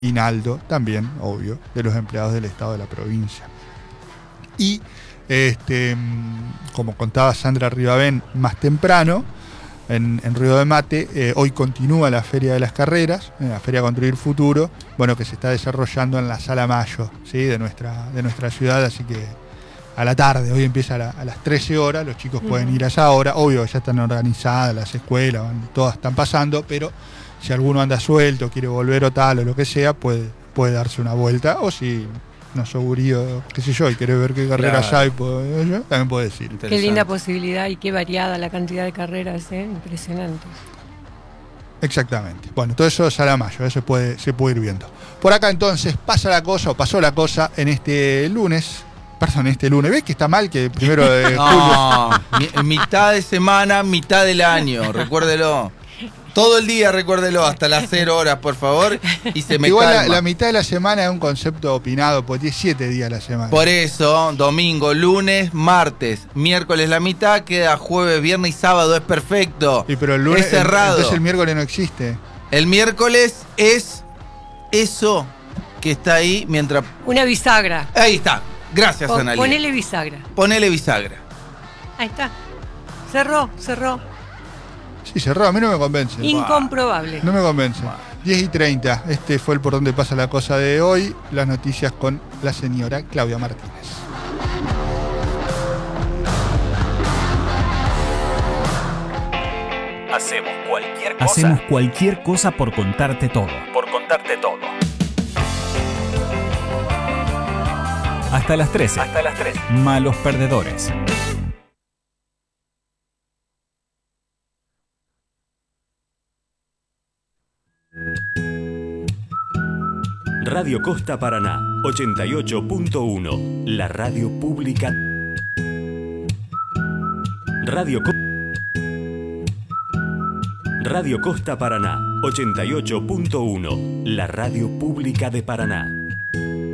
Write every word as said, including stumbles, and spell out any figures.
aguinaldo también, obvio, de los empleados del Estado de la provincia. Y, este, como contaba Sandra Ribabén más temprano, en, en Río de Mate, eh, hoy continúa la Feria de las Carreras, la Feria Construir Futuro, bueno, que se está desarrollando en la Sala Mayo, ¿sí? de, nuestra, de nuestra ciudad, así que a la tarde, hoy empieza a, la, a las trece horas, los chicos uh-huh. pueden ir a esa hora, obvio, ya están organizadas las escuelas, van, todas están pasando, pero si alguno anda suelto, quiere volver o tal, o lo que sea, puede, puede darse una vuelta, o si no sos gurío, qué sé yo, y querés ver qué carreras claro. hay, pues, yo, también puede decir. Qué linda posibilidad y qué variada la cantidad de carreras, ¿eh? Impresionante. Exactamente. Bueno, todo eso es a la mayo, se puede, se puede ir viendo. Por acá entonces pasa la cosa, o pasó la cosa en este lunes, perdón, este lunes, ¿ves que está mal que el primero de no, julio? Mitad de semana, mitad del año, recuérdelo. Todo el día, recuérdelo, hasta las cero horas, por favor, y se me Igual calma. La, la mitad de la semana es un concepto opinado, porque tiene siete días la semana. Por eso, domingo, lunes, martes, miércoles la mitad, queda jueves, viernes y sábado, es perfecto. Sí, pero el lunes, es cerrado. Entonces el miércoles no existe. El miércoles es eso que está ahí mientras... Una bisagra. Ahí está, gracias, Pon, Analía. Ponele bisagra. Ponele bisagra. Ahí está. Cerró, cerró. Sí, cerró, a mí no me convence. Incomprobable. No me convence. diez y treinta, este fue el Por Donde Pasa la Cosa de hoy. Las noticias con la señora Claudia Martínez. Hacemos cualquier cosa. Hacemos cualquier cosa por contarte todo. Por contarte todo. Hasta las trece. Hasta las trece. Malos perdedores. Radio Costa Paraná, ochenta y ocho punto uno. La radio pública. Radio Co- Radio Costa Paraná, ochenta y ocho punto uno. La radio pública de Paraná.